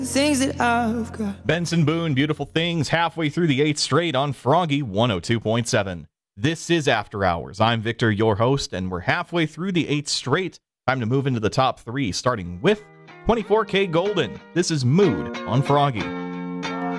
things that I've got. Benson Boone, Beautiful Things, halfway through the 8th straight on Froggy 102.7. This is After Hours. I'm Victor, your host, and we're halfway through the 8th straight. Time to move into the top 3, starting with 24K Golden. This is Mood on Froggy.